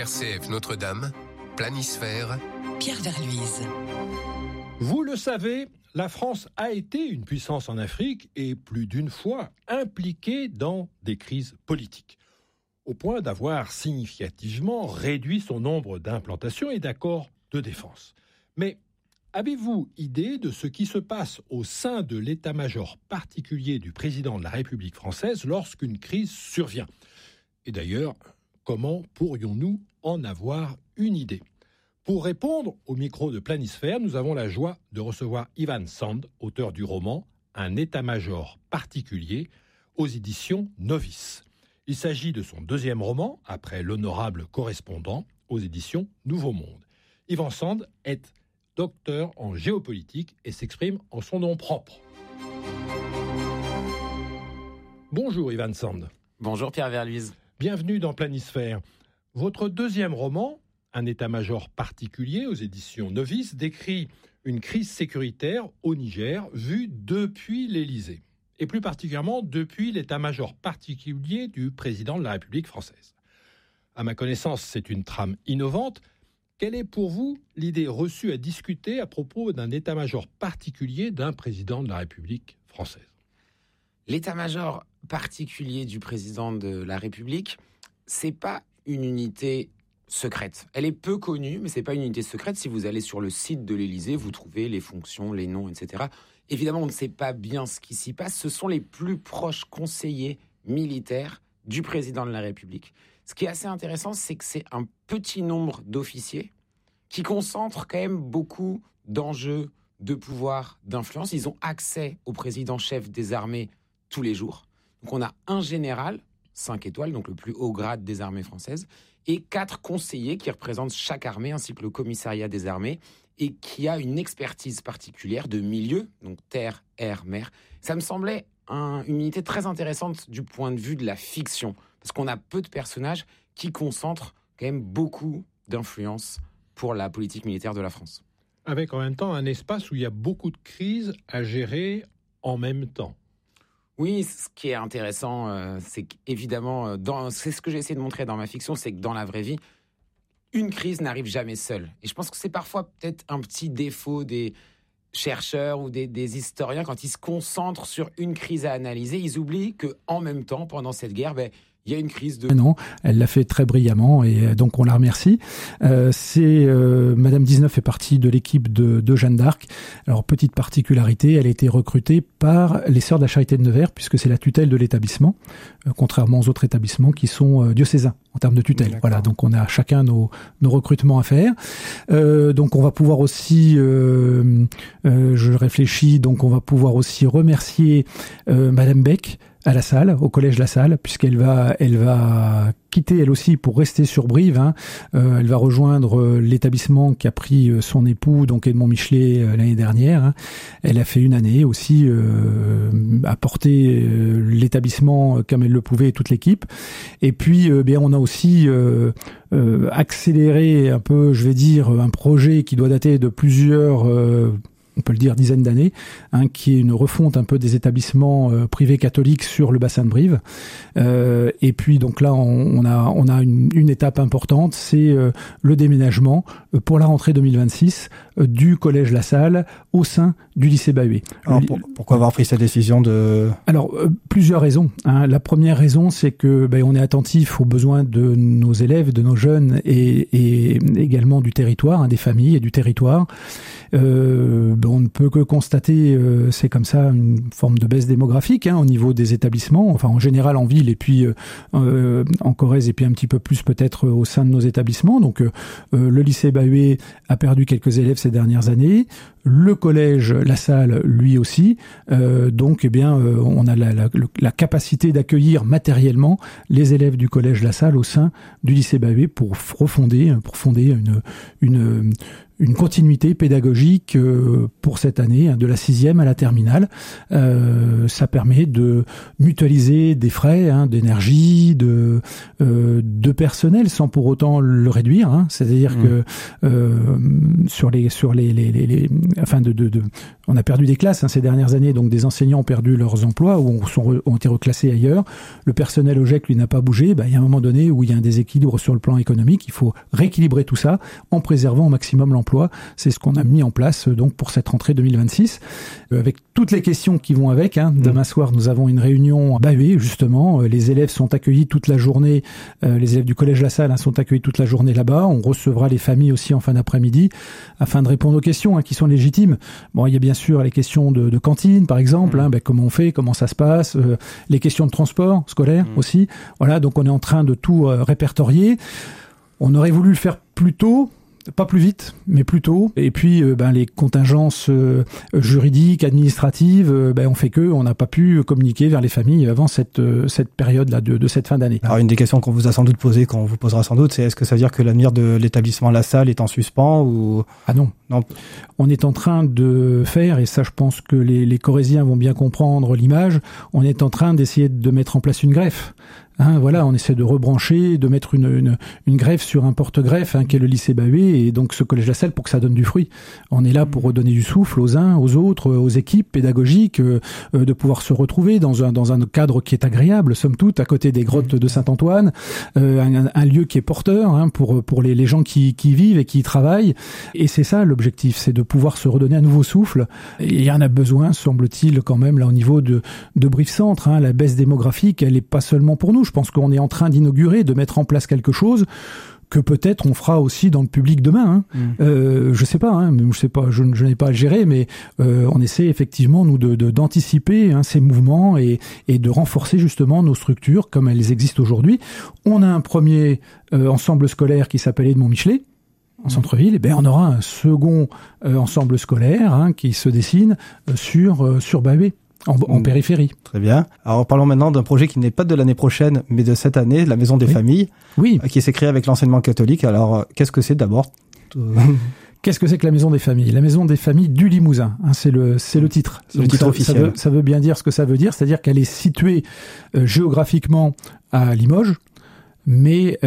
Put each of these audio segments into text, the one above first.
RCF Notre-Dame, Planisphère, Pierre Verluise. Vous le savez, la France a été une puissance en Afrique et plus d'une fois impliquée dans des crises politiques, au point d'avoir significativement réduit son nombre d'implantations et d'accords de défense. Mais avez-vous idée de ce qui se passe au sein de l'état-major particulier du président de la République française lorsqu'une crise survient ? Et d'ailleurs, comment pourrions-nous en avoir une idée ? Pour répondre au micro de Planisphère, nous avons la joie de recevoir Ivan Sand, auteur du roman « Un état-major particulier » aux éditions Novice. Il s'agit de son deuxième roman, après L'honorable correspondant, aux éditions Nouveau Monde. Ivan Sand est docteur en géopolitique et s'exprime en son nom propre. Bonjour Ivan Sand. Bonjour Pierre Verluise. Bienvenue dans Planisphère. Votre deuxième roman, Un état-major particulier aux éditions Novice, décrit une crise sécuritaire au Niger vue depuis l'Élysée, et plus particulièrement depuis l'état-major particulier du président de la République française. À ma connaissance, c'est une trame innovante. Quelle est pour vous l'idée reçue à discuter à propos d'un état-major particulier d'un président de la République française ? L'état-major particulier du président de la République, c'est pas une unité secrète. Elle est peu connue, mais c'est pas une unité secrète. Si vous allez sur le site de l'Élysée, vous trouvez les fonctions, les noms, etc. Évidemment, on ne sait pas bien ce qui s'y passe. Ce sont les plus proches conseillers militaires du président de la République. Ce qui est assez intéressant, c'est que c'est un petit nombre d'officiers qui concentrent quand même beaucoup d'enjeux, de pouvoir, d'influence. Ils ont accès au président-chef des armées tous les jours. Donc on a un général, 5 étoiles, donc le plus haut grade des armées françaises, et 4 conseillers qui représentent chaque armée, ainsi que le commissariat des armées, et qui a une expertise particulière de milieu, donc terre, air, mer. Ça me semblait une unité très intéressante du point de vue de la fiction, parce qu'on a peu de personnages qui concentrent quand même beaucoup d'influence pour la politique militaire de la France. Avec en même temps un espace où il y a beaucoup de crises à gérer en même temps. Oui, ce qui est intéressant, c'est qu'évidemment, c'est ce que j'ai essayé de montrer dans ma fiction, c'est que dans la vraie vie, une crise n'arrive jamais seule. Et je pense que c'est parfois peut-être un petit défaut des chercheurs ou des historiens, quand ils se concentrent sur une crise à analyser, ils oublient qu'en même temps, pendant cette guerre, il y a une crise de... Non, elle l'a fait très brillamment et donc on la remercie. Madame 19 fait partie de l'équipe de Jeanne d'Arc. Alors, petite particularité, elle a été recrutée par les Sœurs de la Charité de Nevers, puisque c'est la tutelle de l'établissement, contrairement aux autres établissements qui sont diocésains en termes de tutelle. D'accord. Voilà, donc on a chacun nos recrutements à faire. Donc on va pouvoir aussi, je réfléchis, donc on va pouvoir aussi remercier Madame Beck, à La Salle, au collège La Salle, puisqu'elle va quitter elle aussi pour rester sur Brive. Elle va rejoindre l'établissement qui a pris son époux, donc Edmond Michelet, l'année dernière. Elle a fait une année aussi, à porter l'établissement comme elle le pouvait, toute l'équipe. Et puis, on a aussi accéléré un peu, je vais dire, un projet qui doit dater de plusieurs... on peut le dire dizaines d'années, qui est une refonte un peu des établissements privés catholiques sur le bassin de Brive. Et puis donc là, on a une étape importante, c'est le déménagement pour la rentrée 2026 du collège La Salle au sein du lycée Bahuet. Alors pourquoi avoir pris cette décision de... Alors plusieurs raisons. La première raison, c'est que on est attentif aux besoins de nos élèves, de nos jeunes et également du territoire, des familles et du territoire. On ne peut que constater, c'est comme ça, une forme de baisse démographique au niveau des établissements, enfin en général en ville et puis en Corrèze et puis un petit peu plus peut-être au sein de nos établissements. Donc le lycée Bahuet a perdu quelques élèves ces dernières années. Le collège La Salle, lui aussi. On a la capacité d'accueillir matériellement les élèves du collège La Salle au sein du lycée Bahuet pour fonder une continuité pédagogique pour cette année, de la 6e à la terminale. Ça permet de mutualiser des frais, d'énergie, de personnel, sans pour autant le réduire. C'est-à-dire que afin On a perdu des classes ces dernières années, donc des enseignants ont perdu leurs emplois ou ont été reclassés ailleurs. Le personnel au GEC, lui, n'a pas bougé. Il y a un moment donné où il y a un déséquilibre sur le plan économique. Il faut rééquilibrer tout ça en préservant au maximum l'emploi. C'est ce qu'on a mis en place donc pour cette rentrée 2026, avec toutes les questions qui vont avec. Demain soir, nous avons une réunion à Bahué, justement. Les élèves sont accueillis toute la journée. Les élèves du collège La Salle sont accueillis toute la journée là-bas. On recevra les familles aussi en fin d'après-midi afin de répondre aux questions qui sont légitimes. Bon, il y a bien sûr les questions de cantine, par exemple, comment on fait, comment ça se passe, les questions de transport scolaire aussi. Voilà, donc on est en train de tout répertorier. On aurait voulu le faire plus tôt, pas plus vite, mais plus tôt. Et puis, les contingences juridiques, administratives, on fait on n'a pas pu communiquer vers les familles avant cette période-là de cette fin d'année. Alors, une des questions qu'on vous a sans doute posées, qu'on vous posera sans doute, c'est est-ce que ça veut dire que l'avenir de l'établissement La Salle est en suspens ou... Ah non. On est en train de faire, et ça je pense que les Corréziens vont bien comprendre l'image, on est en train d'essayer de mettre en place une greffe. On essaie de rebrancher, de mettre une greffe sur un porte-greffe qui est le lycée Bahué et donc ce collège La Salle pour que ça donne du fruit. On est là pour redonner du souffle aux uns, aux autres, aux équipes pédagogiques, de pouvoir se retrouver dans un cadre qui est agréable, somme toute, à côté des grottes de Saint-Antoine, un lieu qui est porteur pour les gens qui vivent et qui y travaillent. Et c'est ça l'objectif, c'est de pouvoir se redonner un nouveau souffle. Et il y en a besoin, semble-t-il, quand même, là au niveau de Brive Centre. La baisse démographique, elle n'est pas seulement pour nous. Je pense qu'on est en train d'inaugurer, de mettre en place quelque chose que peut-être on fera aussi dans le public demain. Je sais pas, je n'ai pas à le gérer, mais on essaie effectivement nous d'anticiper ces mouvements et de renforcer justement nos structures comme elles existent aujourd'hui. On a un premier ensemble scolaire qui s'appelle Edmond Michelet en centre-ville, et on aura un second ensemble scolaire qui se dessine sur Bahué. En périphérie. Très bien. Alors parlons maintenant d'un projet qui n'est pas de l'année prochaine, mais de cette année, la Maison des Familles, qui s'est créée avec l'enseignement catholique. Alors, qu'est-ce que c'est d'abord Qu'est-ce que c'est que la Maison des Familles ? La Maison des Familles du Limousin, c'est le titre. C'est le titre officiel. Ça veut bien dire ce que ça veut dire, c'est-à-dire qu'elle est située géographiquement à Limoges, mais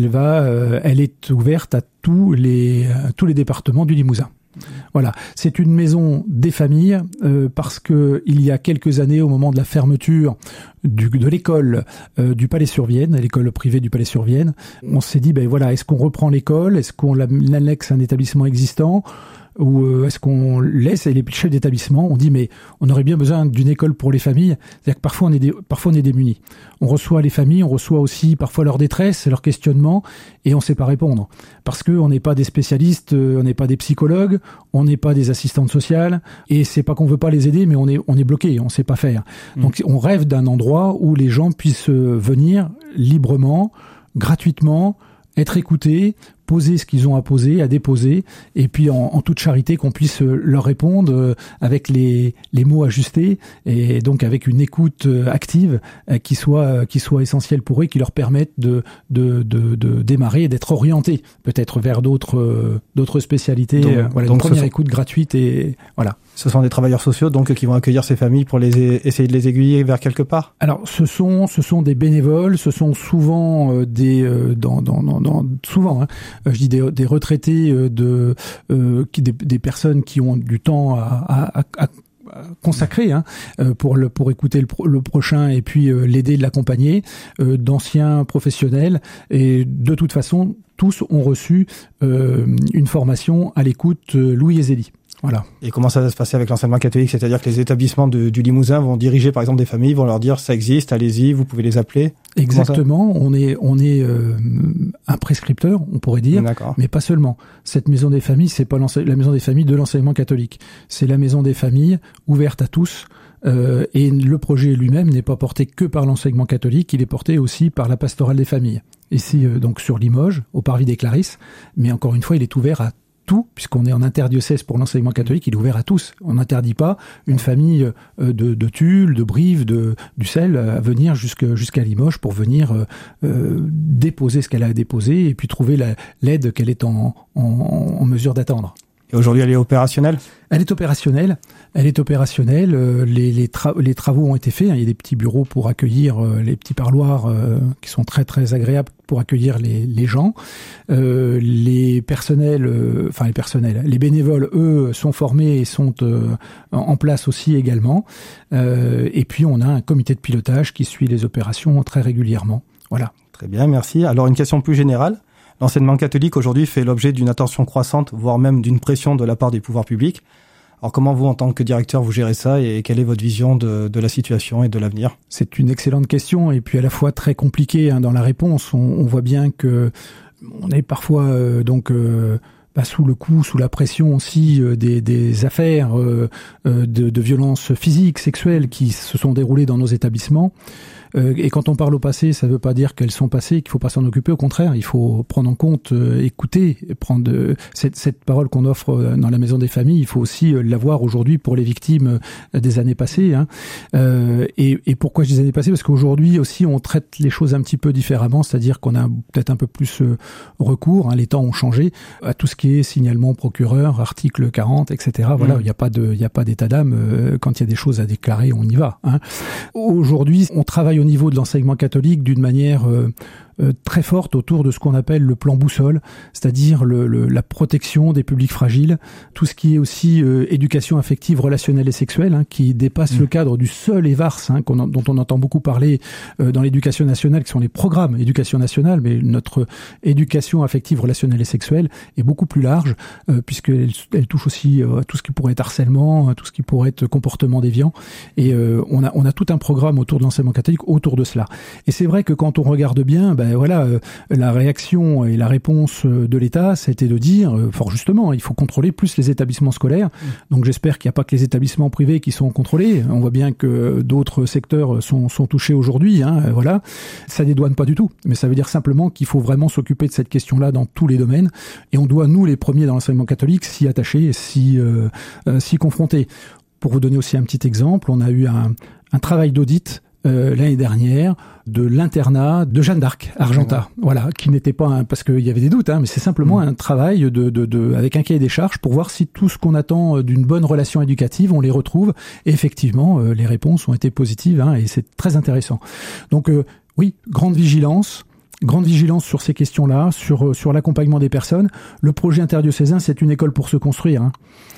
elle est ouverte à tous les départements du Limousin. Voilà, c'est une maison des familles parce que il y a quelques années, au moment de la fermeture de l'école du Palais-sur-Vienne, l'école privée du Palais-sur-Vienne, on s'est dit est-ce qu'on reprend l'école, est-ce qu'on l'annexe à un établissement existant ou est-ce qu'on laisse les chefs d'établissement, on dit mais on aurait bien besoin d'une école pour les familles, c'est-à-dire que parfois on est démunis. On reçoit les familles, on reçoit aussi parfois leur détresse, leur questionnement, et on ne sait pas répondre. Parce qu'on n'est pas des spécialistes, on n'est pas des psychologues, on n'est pas des assistantes sociales, et c'est pas qu'on veut pas les aider, mais on est bloqué, on ne sait pas faire. Donc on rêve d'un endroit où les gens puissent venir librement, gratuitement, être écoutés, poser ce qu'ils ont à poser, à déposer, et puis en toute charité qu'on puisse leur répondre avec les mots ajustés, et donc avec une écoute active qui soit essentielle pour eux, qui leur permette de démarrer et d'être orientés peut-être vers d'autres spécialités. Donc une première écoute gratuite et voilà. Ce sont des travailleurs sociaux donc qui vont accueillir ces familles pour essayer de les aiguiller vers quelque part. Alors ce sont des bénévoles, ce sont souvent je dis des retraités des personnes qui ont du temps à consacré pour écouter le prochain et puis l'aider, l'accompagner, d'anciens professionnels, et de toute façon tous ont reçu une formation à l'écoute Louis Ezeli. Voilà. Et comment ça va se passer avec l'enseignement catholique ? C'est-à-dire que les établissements du Limousin vont diriger par exemple des familles, vont leur dire ça existe, allez-y, vous pouvez les appeler. Exactement, on est un prescripteur, on pourrait dire, mais pas seulement. Cette maison des familles, c'est pas la maison des familles de l'enseignement catholique, c'est la maison des familles ouverte à tous. Et le projet lui-même n'est pas porté que par l'enseignement catholique, il est porté aussi par la pastorale des familles. Ici, donc sur Limoges, au Parvis des Clarisses, mais encore une fois, il est ouvert à tout, puisqu'on est en interdiocèse pour l'enseignement catholique, il est ouvert à tous. On n'interdit pas une famille de Tulle, de Brive, d'Ussel à venir jusqu'à Limoges pour venir déposer ce qu'elle a déposé et puis trouver l'aide qu'elle est en mesure d'attendre. Et aujourd'hui, elle est opérationnelle ? Elle est opérationnelle. Les travaux ont été faits. Il y a des petits bureaux pour accueillir les petits parloirs qui sont très très agréables pour accueillir les gens. Les bénévoles, eux, sont formés et sont en place aussi également. Et puis on a un comité de pilotage qui suit les opérations très régulièrement. Voilà. Très bien, merci. Alors une question plus générale. L'enseignement catholique aujourd'hui fait l'objet d'une attention croissante, voire même d'une pression de la part des pouvoirs publics. Alors comment vous, en tant que directeur, vous gérez ça et quelle est votre vision de la situation et de l'avenir ? C'est une excellente question et puis à la fois très compliquée dans la réponse. On voit bien que on est parfois sous le coup, sous la pression aussi des affaires de violences physiques, sexuelles qui se sont déroulées dans nos établissements. Et quand on parle au passé, ça ne veut pas dire qu'elles sont passées, qu'il ne faut pas s'en occuper. Au contraire, il faut prendre en compte, écouter, prendre cette parole qu'on offre dans la Maison des Familles. Il faut aussi l'avoir aujourd'hui pour les victimes des années passées. Et pourquoi je dis années passées ? Parce qu'aujourd'hui aussi, on traite les choses un petit peu différemment. C'est-à-dire qu'on a peut-être un peu plus recours, les temps ont changé, à tout ce qui est signalement au procureur, article 40, etc. Voilà, il n'y a pas d'état d'âme. Quand il y a des choses à déclarer, on y va. Aujourd'hui, on travaille au niveau de l'enseignement catholique d'une manière très forte autour de ce qu'on appelle le plan boussole, c'est-à-dire la protection des publics fragiles, tout ce qui est aussi éducation affective, relationnelle et sexuelle, qui dépasse le cadre du seul EVARS, dont on entend beaucoup parler dans l'éducation nationale, qui sont les programmes éducation nationale, mais notre éducation affective, relationnelle et sexuelle est beaucoup plus large, puisqu'elle touche aussi à tout ce qui pourrait être harcèlement, à tout ce qui pourrait être comportement déviant, et on a tout un programme autour de l'enseignement catholique, autour de cela. Et c'est vrai que quand on regarde bien, la réaction et la réponse de l'État, c'était de dire, fort justement, il faut contrôler plus les établissements scolaires. Donc j'espère qu'il n'y a pas que les établissements privés qui sont contrôlés. On voit bien que d'autres secteurs sont touchés aujourd'hui. Voilà, ça dédouane pas du tout, mais ça veut dire simplement qu'il faut vraiment s'occuper de cette question-là dans tous les domaines. Et on doit, nous, les premiers dans l'enseignement catholique, s'y attacher et s'y confronter. Pour vous donner aussi un petit exemple, on a eu un travail d'audit l'année dernière de l'internat de Jeanne d'Arc, Argentat, voilà, qui n'était pas parce qu'il y avait des doutes, mais c'est simplement un travail avec un cahier des charges pour voir si tout ce qu'on attend d'une bonne relation éducative, on les retrouve. Et effectivement, les réponses ont été positives, et c'est très intéressant. Donc oui, grande vigilance sur ces questions-là, sur l'accompagnement des personnes. Le projet interdiocésain, c'est une école pour se construire.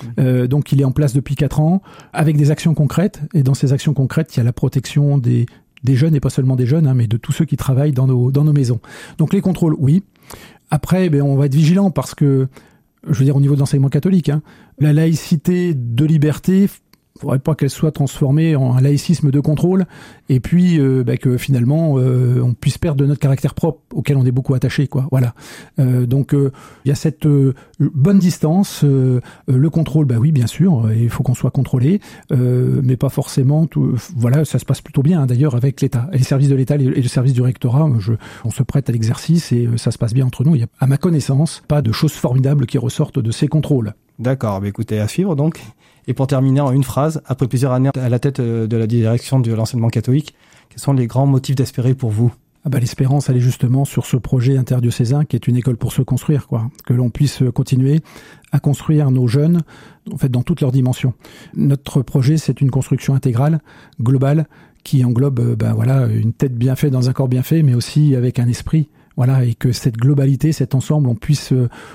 Donc il est en place depuis 4 ans, avec des actions concrètes. Et dans ces actions concrètes, il y a la protection des jeunes, et pas seulement des jeunes, mais de tous ceux qui travaillent dans nos maisons. Donc les contrôles, oui. Après, on va être vigilant parce que, je veux dire, au niveau de l'enseignement catholique, la laïcité de liberté, il ne faudrait pas qu'elle soit transformée en un laïcisme de contrôle, et puis que finalement on puisse perdre de notre caractère propre auquel on est beaucoup attaché, quoi. Voilà. Donc il y a cette bonne distance. Le contrôle, oui, bien sûr, il faut qu'on soit contrôlé, mais pas forcément tout. Voilà, ça se passe plutôt bien d'ailleurs avec l'État, et les services de l'État et le service du rectorat. On se prête à l'exercice et ça se passe bien entre nous. Il y a, à ma connaissance, pas de choses formidables qui ressortent de ces contrôles. D'accord. Écoutez, à suivre donc. Et pour terminer en une phrase, après plusieurs années à la tête de la direction de l'enseignement catholique, quels sont les grands motifs d'espérer pour vous ? L'espérance, elle est justement sur ce projet interdiocésain qui est une école pour se construire, que l'on puisse continuer à construire nos jeunes, en fait, dans toutes leurs dimensions. Notre projet, c'est une construction intégrale, globale, qui englobe, une tête bien faite dans un corps bien fait, mais aussi avec un esprit. Voilà, et que cette globalité, cet ensemble, on puisse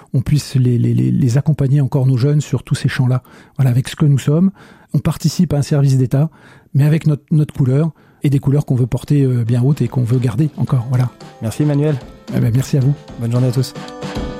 les accompagner encore, nos jeunes, sur tous ces champs-là. Voilà, avec ce que nous sommes, on participe à un service d'État, mais avec notre couleur, et des couleurs qu'on veut porter bien hautes et qu'on veut garder encore. Voilà. Merci Emmanuel. Merci à vous. Bonne journée à tous.